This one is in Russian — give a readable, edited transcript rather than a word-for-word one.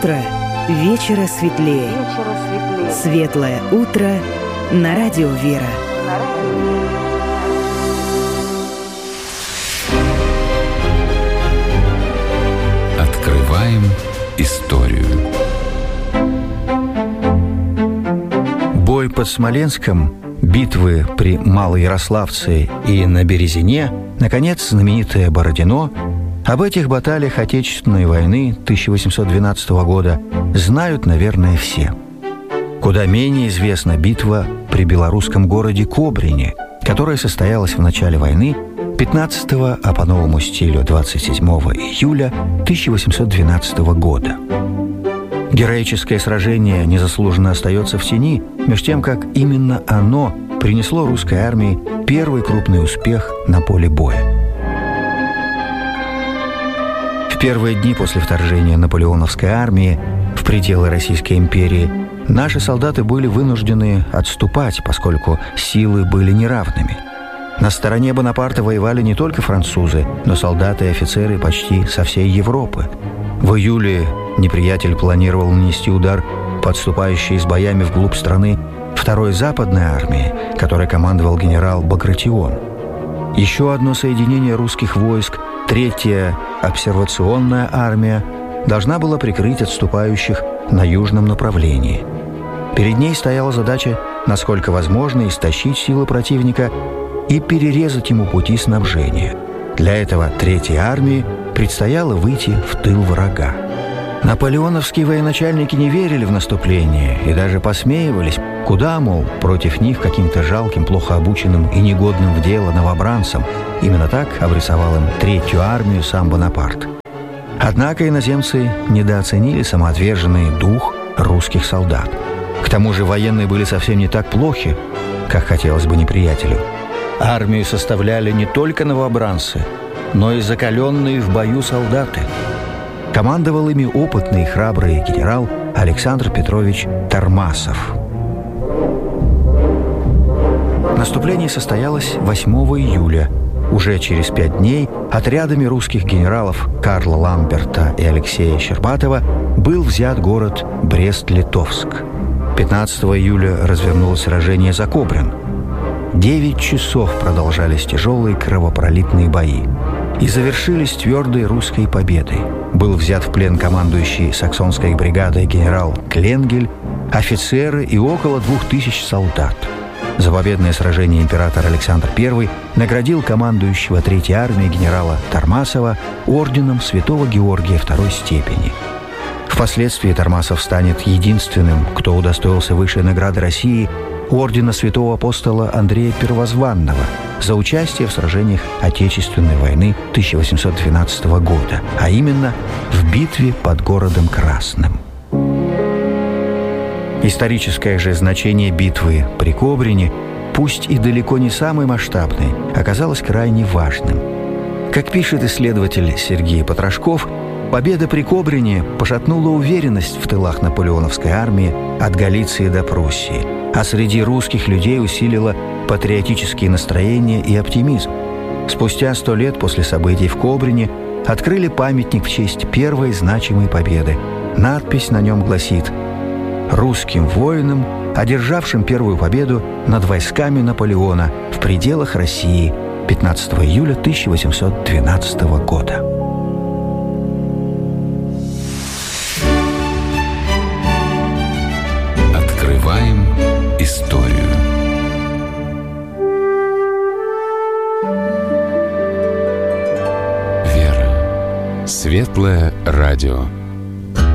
утро вечера светлее. Светлое утро на радио «Вера». Открываем историю. Бой под Смоленском, битвы при Малоярославце и на Березине, наконец, знаменитое Бородино. Об этих баталиях Отечественной войны 1812 года знают, наверное, все. Куда менее известна битва при белорусском городе Кобрине, которая состоялась в начале войны 15-го, а по новому стилю 27 июля 1812 года. Героическое сражение незаслуженно остается в тени, меж тем, как именно оно принесло русской армии первый крупный успех на поле боя. В первые дни после вторжения наполеоновской армии в пределы Российской империи наши солдаты были вынуждены отступать, поскольку силы были неравными. На стороне Бонапарта воевали не только французы, но солдаты и офицеры почти со всей Европы. В июле неприятель планировал нанести удар по отступающей с боями вглубь страны второй западной армии, которой командовал генерал Багратион. Еще одно соединение русских войск, третья обсервационная армия, должна была прикрыть отступающих на южном направлении. Перед ней стояла задача, насколько возможно, истощить силы противника и перерезать ему пути снабжения. Для этого третьей армии предстояло выйти в тыл врага. Наполеоновские военачальники не верили в наступление и даже посмеивались, куда, мол, против них каким-то жалким, плохо обученным и негодным в дело новобранцам. Именно так обрисовал им третью армию сам Бонапарт. Однако иноземцы недооценили самоотверженный дух русских солдат. К тому же военные были совсем не так плохи, как хотелось бы неприятелю. Армию составляли не только новобранцы, но и закаленные в бою солдаты. Командовал ими опытный и храбрый генерал Александр Петрович Тармасов. Наступление состоялось 8 июля. Уже через 5 дней отрядами русских генералов Карла Ламберта и Алексея Щербатова был взят город Брест-Литовск. 15 июля развернулось сражение за Кобрин. 9 часов продолжались тяжелые кровопролитные бои и завершились твердой русской победой. Был взят в плен командующий саксонской бригадой генерал Кленгель, офицеры и около 2000 солдат. За победное сражение император Александр I наградил командующего Третьей армией генерала Тармасова орденом Святого Георгия второй степени. Впоследствии Тармасов станет единственным, кто удостоился высшей награды России ордена святого апостола Андрея Первозванного за участие в сражениях Отечественной войны 1812 года, а именно в битве под городом Красным. Историческое же значение битвы при Кобрине, пусть и далеко не самой масштабной, оказалось крайне важным. Как пишет исследователь Сергей Потрошков, победа при Кобрине пошатнула уверенность в тылах наполеоновской армии от Галиции до Пруссии, а среди русских людей усилила патриотические настроения и оптимизм. Спустя 100 лет после событий в Кобрине открыли памятник в честь первой значимой победы. Надпись на нем гласит: «Русским воинам, одержавшим первую победу над войсками Наполеона в пределах России 15 июля 1812 года». Открываем историю. Вера. Светлое радио.